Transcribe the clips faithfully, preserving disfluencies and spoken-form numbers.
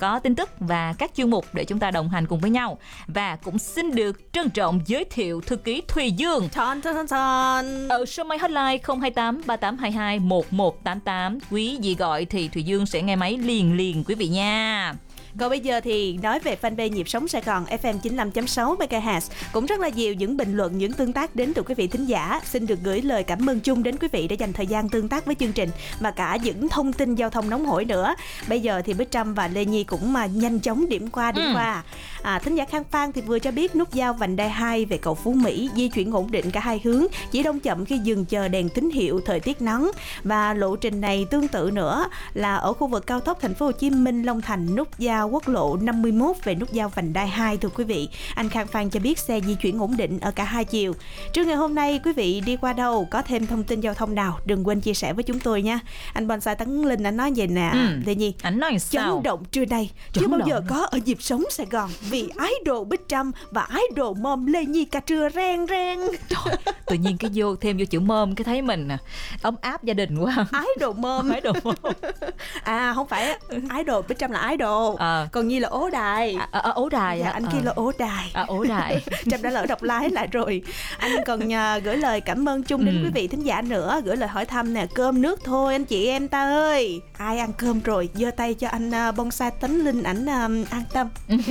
có tin tức và các chuyên mục để chúng ta đồng hành cùng với nhau. Và cũng xin được trân trọng giới thiệu thư ký Thùy Dương Thon, thon, thon, thon. ở số máy hotline không hai tám ba tám hai hai một một tám tám. Quý vị gọi thì Thùy Dương sẽ nghe máy liền liền quý vị nha. Còn bây giờ thì nói về fanpage Nhịp Sống Sài Gòn ép em chín mươi lăm chấm sáu mê ga héc, cũng rất là nhiều những bình luận, những tương tác đến từ quý vị thính giả. Xin được gửi lời cảm ơn chung đến quý vị đã dành thời gian tương tác với chương trình và cả những thông tin giao thông nóng hổi nữa. Bây giờ thì Bích Trâm và Lê Nhi cũng mà nhanh chóng điểm qua điểm ừ. qua. À, thính giả Khang Phan thì vừa cho biết nút giao vành đai hai về cầu Phú Mỹ di chuyển ổn định cả hai hướng, chỉ đông chậm khi dừng chờ đèn tín hiệu thời tiết nắng. Và lộ trình này tương tự nữa là ở khu vực cao tốc Thành phố Hồ Chí Minh Long Thành, nút giao quốc lộ năm mươi mốt về nút giao vành đai hai. Thưa quý vị, anh Khang Phan cho biết xe di chuyển ổn định ở cả hai chiều. Trưa ngày hôm nay quý vị đi qua đâu, có thêm thông tin giao thông nào, đừng quên chia sẻ với chúng tôi nha. Anh Bonsai Tấn Linh anh nói vậy nè, ừ. Lê Nhi, anh nói sao? Chấn động trưa nay chưa bao giờ có ở Nhịp Sống Sài Gòn, vì idol Bích Trâm và idol mom Lê Nhi cả trưa ren ren. Trời, tự nhiên cái vô thêm vô chữ mom cái thấy mình ấm áp gia đình quá. Idol mom. Idol mom. À không phải idol, Bích Trâm là idol, à. Còn Nhi là ố đài. À, à, ố đài dạ, à, anh à. kia là ố đài. À, ố đài. Trâm đã lỡ đọc lái lại rồi. Anh còn nhờ, gửi lời cảm ơn chung đến ừ. quý vị thính giả nữa, gửi lời hỏi thăm nè, cơm nước thôi anh chị em ta ơi. Ai ăn cơm rồi giơ tay cho anh uh, Bonsai Tấn Linh, ảnh uh, an tâm.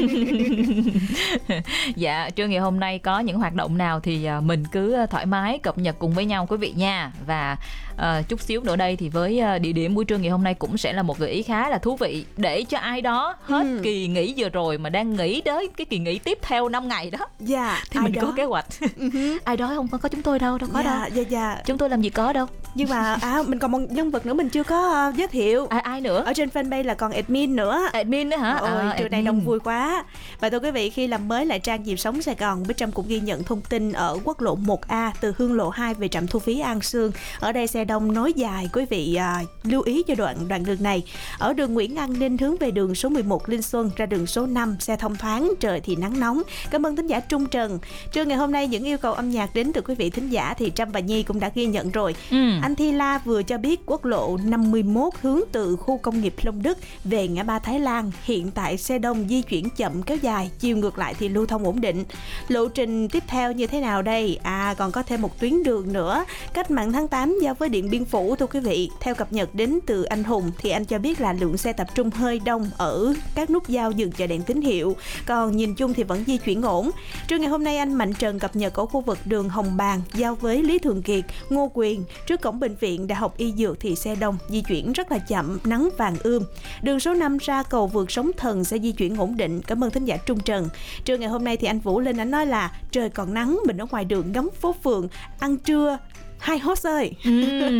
Dạ, trưa ngày hôm nay có những hoạt động nào thì uh, mình cứ thoải mái cập nhật cùng với nhau quý vị nha. Và uh, chút xíu nữa đây thì với uh, địa điểm buổi trưa ngày hôm nay cũng sẽ là một gợi ý khá là thú vị để cho ai đó hết ừ. kỳ nghỉ vừa rồi mà đang nghĩ tới cái kỳ nghỉ tiếp theo năm ngày đó. Dạ, yeah, thì mình đó. Có kế hoạch. Uh-huh. Ai đó không có chúng tôi đâu, đâu có dạ, đâu. Dạ dạ. Chúng tôi làm gì có đâu. Nhưng mà à, mình còn một nhân vật nữa mình chưa có uh, giới thiệu. À, ai nữa? Ở trên fanpage là còn admin nữa. Admin nữa hả? Ôi, à, trưa nay đông vui quá. Và thưa quý vị, khi làm mới lại trang Nhịp Sống Sài Gòn, Bích Trâm cũng ghi nhận thông tin ở quốc lộ một A từ Hương lộ hai về trạm thu phí An Sương. Ở đây xe đông nối dài, quý vị uh, lưu ý cho đoạn đoạn đường này. Ở đường Nguyễn An Ninh hướng về đường số mười một Linh Xuân ra đường số năm, xe thông thoáng, trời thì nắng nóng. Cảm ơn thính giả Trung Trần. Trưa ngày hôm nay những yêu cầu âm nhạc đến từ quý vị thính giả thì Trâm và Nhi cũng đã ghi nhận rồi. Ừ. Anh Thi La vừa cho biết quốc lộ năm mươi mốt hướng từ khu công nghiệp Long Đức về ngã ba Thái Lan, hiện tại xe đông di chuyển chậm kéo dài, chiều ngược lại thì lưu thông ổn định. Lộ trình tiếp theo như thế nào đây? À, còn có thêm một tuyến đường nữa, cách mạng tháng tám giao với Điện Biên Phủ. Thưa quý vị, theo cập nhật đến từ anh Hùng thì anh cho biết là lượng xe tập trung hơi đông ở các nút giao dừng chờ đèn tín hiệu, còn nhìn chung thì vẫn di chuyển ổn. Trưa ngày hôm nay anh Mạnh Trần cập nhật ở khu vực đường Hồng Bàng giao với Lý Thường Kiệt, Ngô Quyền trước cổng bệnh viện Đại học Y Dược thì xe đông di chuyển rất là chậm, nắng vàng ươm. Đường số năm ra cầu vượt Sóng Thần sẽ di chuyển ổn định. Cảm ơn thính giả Trung Trần. Trưa ngày hôm nay thì anh Vũ Linh anh nói là trời còn nắng, mình ở ngoài đường ngắm phố phường ăn trưa. Hai host ơi. Ừ.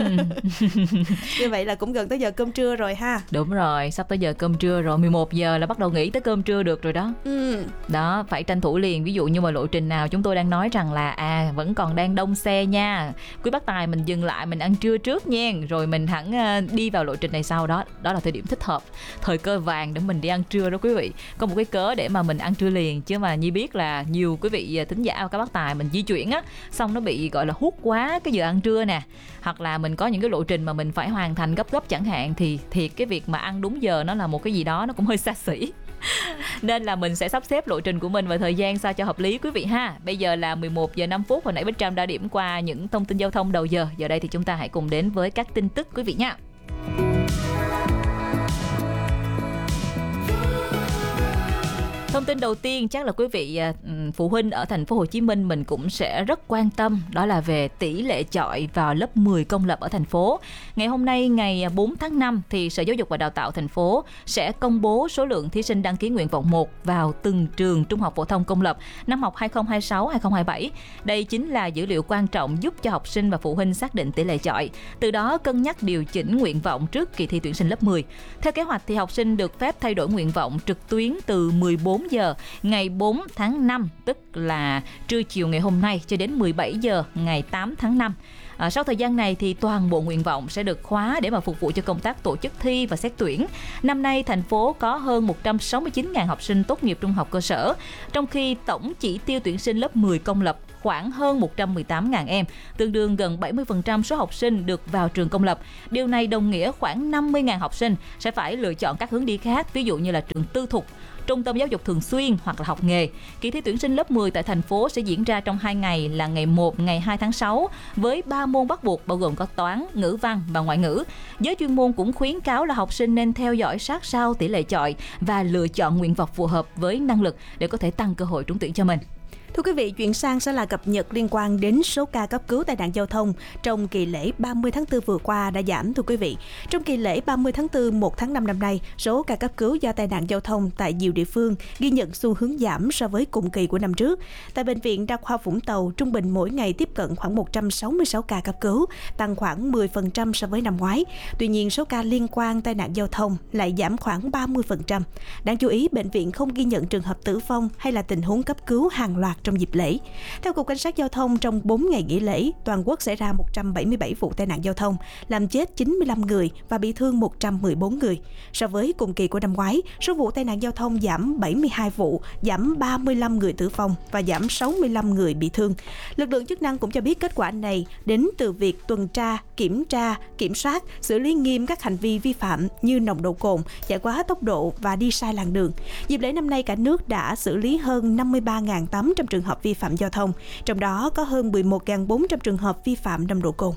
Như vậy là cũng gần tới giờ cơm trưa rồi ha. Đúng rồi, sắp tới giờ cơm trưa rồi, mười một giờ là bắt đầu nghĩ tới cơm trưa được rồi đó. Ừ. Đó, phải tranh thủ liền. Ví dụ như mà lộ trình nào chúng tôi đang nói rằng là à vẫn còn đang đông xe nha, quý bác tài mình dừng lại mình ăn trưa trước nha, rồi mình hẳn đi vào lộ trình này sau đó. Đó là thời điểm thích hợp, thời cơ vàng để mình đi ăn trưa đó quý vị. Có một cái cớ để mà mình ăn trưa liền. Chứ mà Nhi biết là nhiều quý vị thính giả các bác tài mình di chuyển á, xong nó bị gọi là hút quá cái giờ ăn trưa nè, hoặc là mình có những cái lộ trình mà mình phải hoàn thành gấp gấp chẳng hạn, thì thiệt cái việc mà ăn đúng giờ nó là một cái gì đó nó cũng hơi xa xỉ. Nên là mình sẽ sắp xếp lộ trình của mình và thời gian sao cho hợp lý quý vị ha. Bây giờ là mười một giờ năm phút, hồi nãy Bích Trâm đã điểm qua những thông tin giao thông đầu giờ. Giờ đây thì chúng ta hãy cùng đến với các tin tức quý vị nha. Thông tin đầu tiên chắc là quý vị phụ huynh ở thành phố Hồ Chí Minh mình cũng sẽ rất quan tâm, đó là về tỷ lệ chọi vào lớp mười công lập ở thành phố. Ngày hôm nay ngày bốn tháng năm thì Sở Giáo dục và Đào tạo thành phố sẽ công bố số lượng thí sinh đăng ký nguyện vọng một vào từng trường trung học phổ thông công lập năm học hai không hai sáu hai không hai bảy. Đây chính là dữ liệu quan trọng giúp cho học sinh và phụ huynh xác định tỷ lệ chọi, từ đó cân nhắc điều chỉnh nguyện vọng trước kỳ thi tuyển sinh lớp mười. Theo kế hoạch thì học sinh được phép thay đổi nguyện vọng trực tuyến từ mười bốn giờ ngày bốn tháng năm, tức là trưa chiều ngày hôm nay, cho đến mười bảy giờ ngày tám tháng năm. À, sau thời gian này thì toàn bộ nguyện vọng sẽ được khóa để mà phục vụ cho công tác tổ chức thi và xét tuyển. Năm nay thành phố có hơn một trăm sáu mươi chín nghìn học sinh tốt nghiệp trung học cơ sở, trong khi tổng chỉ tiêu tuyển sinh lớp mười công lập khoảng hơn một trăm mười tám nghìn em, tương đương gần bảy mươi phần trăm số học sinh được vào trường công lập. Điều này đồng nghĩa khoảng năm mươi nghìn học sinh sẽ phải lựa chọn các hướng đi khác, ví dụ như là trường tư thục, trung tâm giáo dục thường xuyên hoặc là học nghề. Kỳ thi tuyển sinh lớp mười tại thành phố sẽ diễn ra trong hai ngày là ngày một, ngày hai tháng sáu với ba môn bắt buộc bao gồm có toán, ngữ văn và ngoại ngữ. Giới chuyên môn cũng khuyến cáo là học sinh nên theo dõi sát sao tỷ lệ chọi và lựa chọn nguyện vọng phù hợp với năng lực để có thể tăng cơ hội trúng tuyển cho mình. Thưa quý vị, chuyển sang sẽ là cập nhật liên quan đến số ca cấp cứu tai nạn giao thông trong kỳ lễ ba mươi tháng tư vừa qua đã giảm. Thưa quý vị, trong kỳ lễ ba mươi tháng tư một tháng năm năm nay, số ca cấp cứu do tai nạn giao thông tại nhiều địa phương ghi nhận xu hướng giảm so với cùng kỳ của năm trước. Tại Bệnh viện Đa khoa Vũng Tàu, trung bình mỗi ngày tiếp cận khoảng một trăm sáu mươi sáu ca cấp cứu, tăng khoảng mười phần trăm so với năm ngoái. Tuy nhiên, số ca liên quan tai nạn giao thông lại giảm khoảng ba mươi phần trăm. Đáng chú ý, bệnh viện không ghi nhận trường hợp tử vong hay là tình huống cấp cứu hàng loạt trong dịp lễ. Theo Cục Cảnh sát Giao thông, trong bốn ngày nghỉ lễ, toàn quốc xảy ra một trăm bảy mươi bảy vụ tai nạn giao thông, làm chết chín mươi lăm người và bị thương một trăm mười bốn người. So với cùng kỳ của năm ngoái, số vụ tai nạn giao thông giảm bảy mươi hai vụ, giảm ba mươi lăm người tử vong và giảm sáu mươi lăm người bị thương. Lực lượng chức năng cũng cho biết kết quả này đến từ việc tuần tra, kiểm tra, kiểm soát, xử lý nghiêm các hành vi vi phạm như nồng độ cồn, chạy quá tốc độ và đi sai làn đường. Dịp lễ năm nay, cả nước đã xử lý hơn năm mươi ba nghìn tám trăm trường hợp vi phạm giao thông, trong đó có hơn mười một nghìn bốn trăm trường hợp vi phạm nồng độ cồn.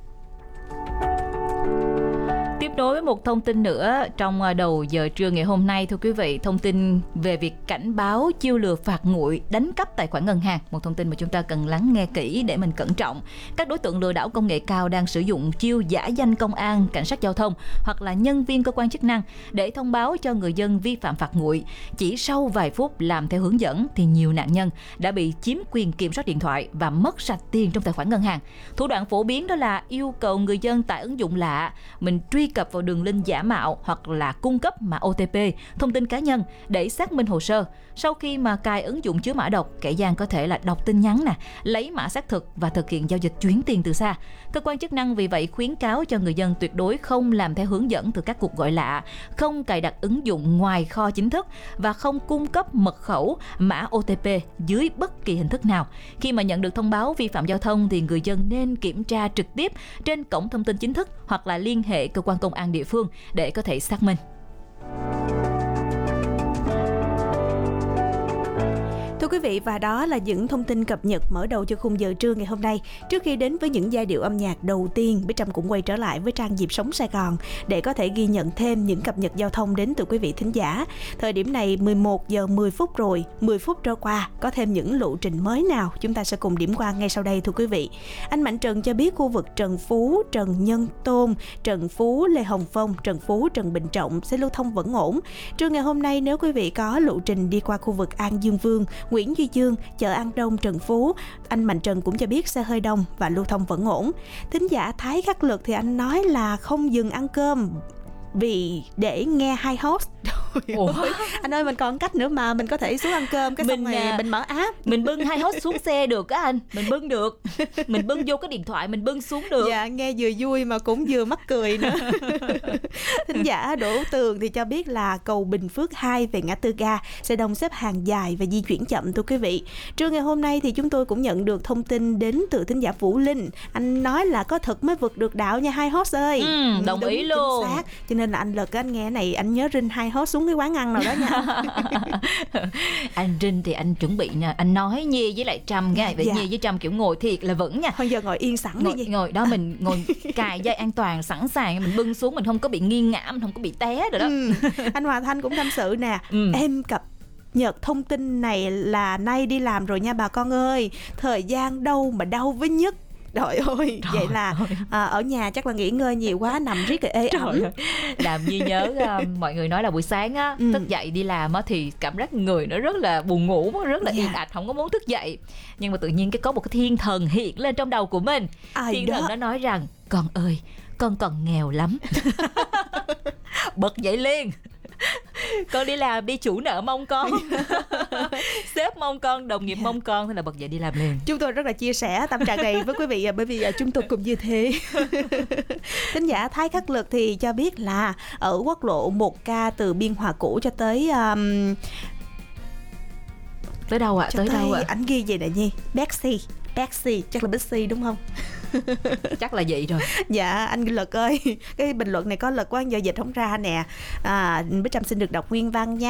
Tiếp nối với một thông tin nữa trong đầu giờ trưa ngày hôm nay, thưa quý vị, thông tin về việc cảnh báo chiêu lừa phạt nguội đánh cắp tài khoản ngân hàng. Một thông tin mà chúng ta cần lắng nghe kỹ để mình cẩn trọng. Các đối tượng lừa đảo công nghệ cao đang sử dụng chiêu giả danh công an, cảnh sát giao thông hoặc là nhân viên cơ quan chức năng để thông báo cho người dân vi phạm phạt nguội. Chỉ sau vài phút làm theo hướng dẫn thì nhiều nạn nhân đã bị chiếm quyền kiểm soát điện thoại và mất sạch tiền trong tài khoản ngân hàng. Thủ đoạn phổ biến đó là yêu cầu người dân tải ứng dụng lạ, mình truy cập vào đường link giả mạo hoặc là cung cấp mã ô tê pê, thông tin cá nhân để xác minh hồ sơ. Sau khi mà cài ứng dụng chứa mã độc, kẻ gian có thể là đọc tin nhắn nè, lấy mã xác thực và thực hiện giao dịch chuyển tiền từ xa. Cơ quan chức năng vì vậy khuyến cáo cho người dân tuyệt đối không làm theo hướng dẫn từ các cuộc gọi lạ, không cài đặt ứng dụng ngoài kho chính thức và không cung cấp mật khẩu, mã ô tê pê dưới bất kỳ hình thức nào. Khi mà nhận được thông báo vi phạm giao thông thì người dân nên kiểm tra trực tiếp trên cổng thông tin chính thức hoặc là liên hệ cơ quan công an địa phương để có thể xác minh. Thưa quý vị, và đó là những thông tin cập nhật mở đầu cho khung giờ trưa ngày hôm nay. Trước khi đến với những giai điệu âm nhạc đầu tiên, Bích Trâm cũng quay trở lại với trang Nhịp Sống Sài Gòn để có thể ghi nhận thêm những cập nhật giao thông đến từ quý vị thính giả. Thời điểm này mười một giờ mười phút rồi, mười phút trôi qua, có thêm những lộ trình mới nào chúng ta sẽ cùng điểm qua ngay sau đây thưa quý vị. Anh Mạnh Trần cho biết khu vực Trần Phú, Trần Nhân Tôn, Trần Phú, Lê Hồng Phong, Trần Phú, Trần Bình Trọng sẽ lưu thông vẫn ổn. Trưa ngày hôm nay nếu quý vị có lộ trình đi qua khu vực An Dương Vương, Nguyễn Duy Dương, chợ An Đông, Trần Phú, anh Mạnh Trần cũng cho biết xe hơi đông và lưu thông vẫn ổn. Thính giả Thái Khắc Lực thì anh nói là không dừng ăn cơm vì để nghe hai host. Ôi, anh ơi, mình còn cách nữa mà mình có thể xuống ăn cơm cái mình, xong rồi à, mình mở app, mình bưng hai host xuống xe được á anh, mình bưng được, mình bưng vô cái điện thoại mình bưng xuống được. Dạ, nghe vừa vui mà cũng vừa mắc cười nữa. Thính giả Đỗ Tường thì cho biết là cầu Bình Phước hai về ngã tư ga xe đông xếp hàng dài và di chuyển chậm thưa quý vị. Trưa ngày hôm nay thì chúng tôi cũng nhận được thông tin đến từ thính giả Vũ Linh. Anh nói là có thật mới vượt được đạo nha hai host ơi. Ừ, đồng đúng, ý luôn. Chính xác. Cho nên là anh Lực anh nghe này anh nhớ rinh hai host xuống cái quán ăn nào đó nha. Anh Rinh thì anh chuẩn bị nè, anh nói Nhi với lại Trâm cái vậy. Dạ. Nhi với Trâm kiểu ngồi thiệt là vững nha. Thôi giờ ngồi yên sẵn ngồi, đi gì. Ngồi đó mình ngồi cài dây an toàn sẵn sàng, mình bưng xuống mình không có bị nghiêng ngã, mình không có bị té rồi đó. Ừ. Anh Hòa Thanh cũng tâm sự nè. Ừ. Em cập nhật thông tin này là nay đi làm rồi nha bà con ơi. Thời gian đâu mà đau với nhất. Trời ơi, trời vậy là à, ở nhà chắc là nghỉ ngơi nhiều quá, nằm riết rồi ê ẩm. Làm như nhớ uh, mọi người nói là buổi sáng á, ừ. thức dậy đi làm á thì cảm giác người nó rất là buồn ngủ, rất là yeah. yên ạch, không có muốn thức dậy. Nhưng mà tự nhiên cái có một cái thiên thần hiện lên trong đầu của mình. Ai thiên đó? Thần nó nói rằng con ơi, con còn nghèo lắm. Bật dậy liền. Con đi làm đi, chủ nợ mong con, sếp mong con, đồng nghiệp mong con, thế là bật dậy đi làm liền. Chúng tôi rất là chia sẻ tâm trạng này với quý vị, bởi vì chúng tôi cũng như thế. Thính giả Thái Khắc Lực thì cho biết là ở quốc lộ một K từ Biên Hòa cũ cho tới um, Tới đâu ạ? À? Tới đâu ạ? À? Ảnh ghi gì nè Nhi? Bexy. Bexy, chắc là Bexy đúng không? Chắc là vậy rồi. Dạ anh Lực ơi, cái bình luận này có Lực quá giờ dịch không ra nè. À, Bích Trâm xin được đọc nguyên văn nha.